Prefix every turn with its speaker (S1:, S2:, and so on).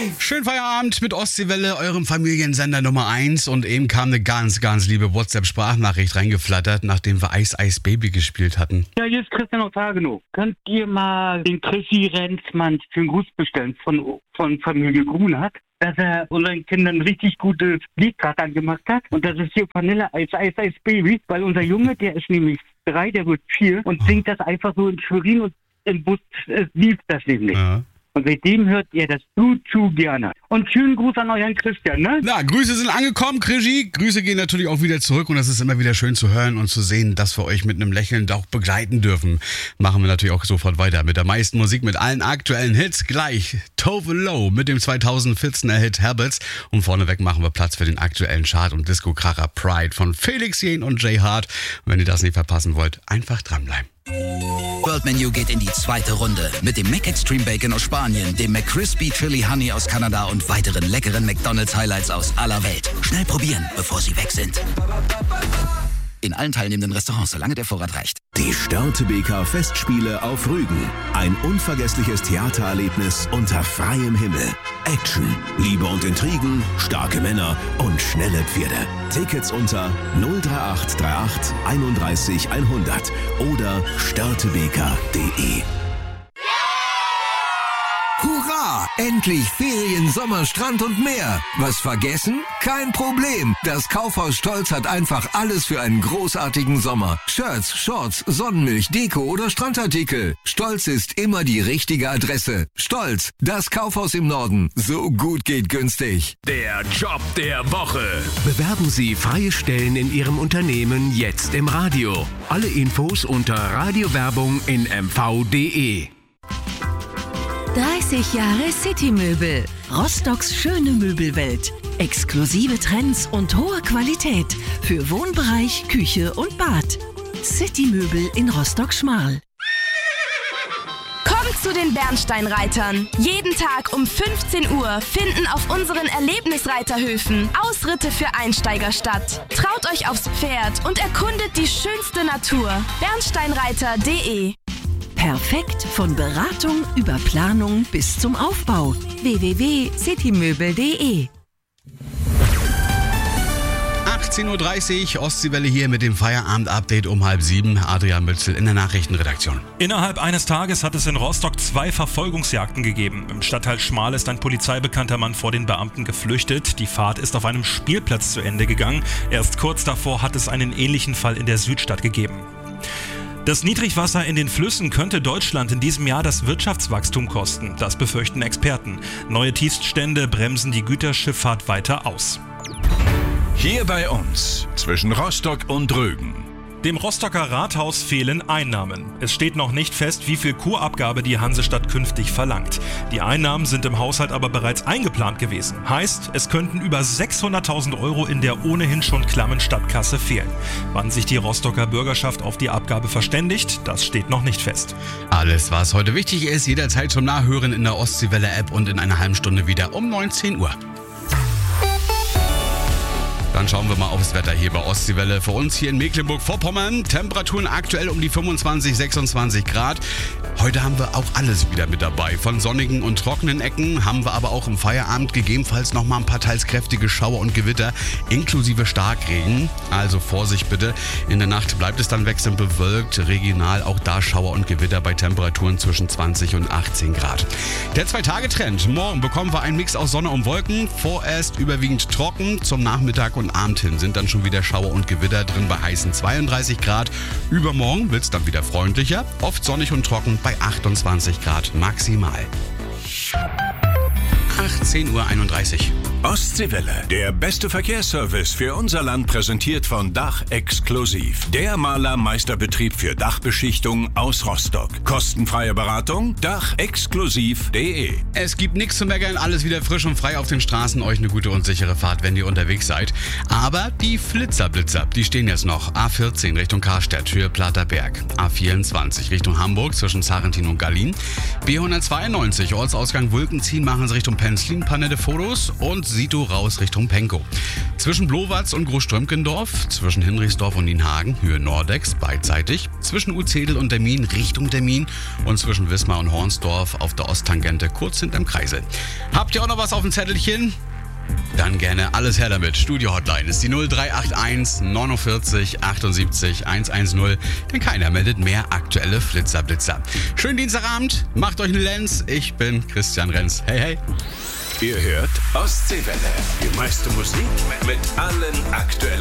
S1: Schönen Feierabend mit Ostseewelle, eurem Familiensender Nummer 1. Und eben kam eine ganz, ganz liebe WhatsApp-Sprachnachricht reingeflattert, nachdem wir Ice Ice Baby gespielt hatten.
S2: Ja, hier ist Christian aus Hagenow. Könnt ihr mal den Chrissy Renzmann für einen Gruß bestellen von Familie Grunert, dass er unseren Kindern ein richtig gutes Lied gerade angemacht hat. Und das ist hier Vanilla Ice Ice Baby, weil unser Junge, der ist nämlich 3, der wird 4 und singt das einfach so in Schwerin und im Bus lief das nämlich. Ja. Und seitdem hört ihr das zu gerne. Und schönen Gruß an euren Christian, ne?
S1: Na, Grüße sind angekommen, Krischi. Grüße gehen natürlich auch wieder zurück und es ist immer wieder schön zu hören und zu sehen, dass wir euch mit einem Lächeln auch begleiten dürfen. Machen wir natürlich auch sofort weiter mit der meisten Musik, mit allen aktuellen Hits. Gleich Tove Lo mit dem 2014er Hit Habits. Und vorneweg machen wir Platz für den aktuellen Chart- und Disco-Kracher Pride von Felix Jähn und Jay Hart. Und wenn ihr das nicht verpassen wollt, einfach dranbleiben.
S3: World Menu geht in die zweite Runde mit dem McExtreme Bacon aus Spanien, dem McCrispy Chili Honey aus Kanada und weiteren leckeren McDonald's Highlights aus aller Welt. Schnell probieren, bevor sie weg sind. In allen teilnehmenden Restaurants, solange der Vorrat reicht.
S4: Die Störtebeker Festspiele auf Rügen. Ein unvergessliches Theatererlebnis unter freiem Himmel. Action, Liebe und Intrigen, starke Männer und schnelle Pferde. Tickets unter 03838 31 100 oder störtebeker.de.
S5: Hurra! Endlich Ferien, Sommer, Strand und mehr. Was vergessen? Kein Problem. Das Kaufhaus Stolz hat einfach alles für einen großartigen Sommer. Shirts, Shorts, Sonnenmilch, Deko oder Strandartikel. Stolz ist immer die richtige Adresse. Stolz, das Kaufhaus im Norden. So gut geht günstig.
S6: Der Job der Woche.
S7: Bewerben Sie freie Stellen in Ihrem Unternehmen jetzt im Radio. Alle Infos unter Radiowerbung in mv.de.
S8: 30 Jahre Citymöbel. Rostocks schöne Möbelwelt. Exklusive Trends und hohe Qualität für Wohnbereich, Küche und Bad. Citymöbel in Rostock-Schmarl.
S9: Kommt zu den Bernsteinreitern. Jeden Tag um 15 Uhr finden auf unseren Erlebnisreiterhöfen Ausritte für Einsteiger statt. Traut euch aufs Pferd und erkundet die schönste Natur. Bernsteinreiter.de.
S8: Perfekt von Beratung über Planung bis zum Aufbau. www.citymöbel.de.
S1: 18.30 Uhr, Ostseewelle hier mit dem Feierabend-Update um 6:30. Adrian Mützel in der Nachrichtenredaktion.
S10: Innerhalb eines Tages hat es in Rostock 2 Verfolgungsjagden gegeben. Im Stadtteil Schmarl ist ein polizeibekannter Mann vor den Beamten geflüchtet. Die Fahrt ist auf einem Spielplatz zu Ende gegangen. Erst kurz davor hat es einen ähnlichen Fall in der Südstadt gegeben. Das Niedrigwasser in den Flüssen könnte Deutschland in diesem Jahr das Wirtschaftswachstum kosten. Das befürchten Experten. Neue Tiefststände bremsen die Güterschifffahrt weiter aus.
S6: Hier bei uns, zwischen Rostock und Rügen.
S10: Dem Rostocker Rathaus fehlen Einnahmen. Es steht noch nicht fest, wie viel Kurabgabe die Hansestadt künftig verlangt. Die Einnahmen sind im Haushalt aber bereits eingeplant gewesen. Heißt, es könnten über 600.000 € in der ohnehin schon klammen Stadtkasse fehlen. Wann sich die Rostocker Bürgerschaft auf die Abgabe verständigt, das steht noch nicht fest.
S1: Alles, was heute wichtig ist, jederzeit zum Nachhören in der Ostseewelle-App und in einer halben Stunde wieder um 19 Uhr. Dann schauen wir mal aufs Wetter hier bei Ostseewelle. Für uns hier in Mecklenburg-Vorpommern. Temperaturen aktuell um die 25, 26 Grad. Heute haben wir auch alles wieder mit dabei. Von sonnigen und trockenen Ecken haben wir aber auch im Feierabend gegebenenfalls nochmal ein paar teils kräftige Schauer und Gewitter, inklusive Starkregen. Also Vorsicht bitte. In der Nacht bleibt es dann wechselnd bewölkt. Regional auch da Schauer und Gewitter bei Temperaturen zwischen 20 und 18 Grad. Der 2-Tage-Trend. Morgen bekommen wir einen Mix aus Sonne und Wolken. Vorerst überwiegend trocken. Zum Nachmittag und Abend hin sind dann schon wieder Schauer und Gewitter drin bei heißen 32 Grad. Übermorgen wird es dann wieder freundlicher. Oft sonnig und trocken bei 28 Grad maximal. 18.31 Uhr.
S6: Ostseewelle, der beste Verkehrsservice für unser Land, präsentiert von Dach Exklusiv. Der Malermeisterbetrieb für Dachbeschichtung aus Rostock. Kostenfreie Beratung, dachexklusiv.de.
S1: Es gibt nichts zu meckern, alles wieder frisch und frei auf den Straßen. Euch eine gute und sichere Fahrt, wenn ihr unterwegs seid. Aber die Flitzerblitzer, die stehen jetzt noch. A14 Richtung Karstadt, Höhe Platterberg. A24 Richtung Hamburg zwischen Zarentin und Gallin. B192 Ortsausgang Wulkenziehen machen sie Richtung Penzlin. ziehen ein paar nette Fotos und Sito raus Richtung Pankow. Zwischen Blowatz und Großströmkendorf, zwischen Hinrichsdorf und Nienhagen, Höhe Nordex, beidseitig, zwischen Utzedel und Dermin, Richtung Dermin und zwischen Wismar und Hornsdorf auf der Osttangente, kurz hinterm Kreisel. Habt ihr auch noch was auf dem Zettelchen? Dann gerne alles her damit. Studio-Hotline ist die 0381 49 78 110, denn keiner meldet mehr aktuelle Flitzer-Blitzer. Schönen Dienstagabend, macht euch eine Lenz. Ich bin Christian Renz. Hey, hey.
S6: Ihr hört Ostseewelle. Die meiste Musik mit allen aktuellen